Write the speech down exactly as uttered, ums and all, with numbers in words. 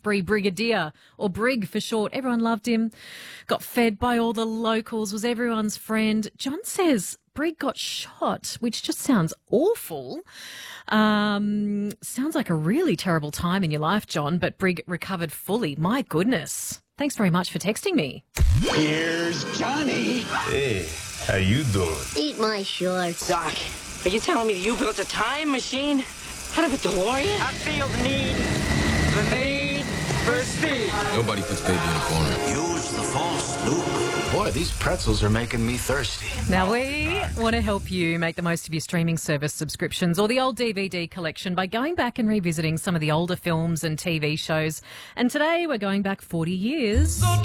Brie Brigadier, or Brig for short. Everyone loved him. Got fed by all the locals, was everyone's friend. John says Brig got shot, which just sounds awful. Um, sounds like a really terrible time in your life, John, but Brig recovered fully. My goodness. Thanks very much for texting me. Here's Johnny. Hey, how you doing? Eat my shorts. Doc, are you telling me that you built a time machine out of a DeLorean? I feel the need, the need for speed. Nobody puts baby in a corner. Use the false loop. Boy, these pretzels are making me thirsty. Now, we want to help you make the most of your streaming service subscriptions or the old D V D collection by going back and revisiting some of the older films and T V shows. And today we're going back forty years.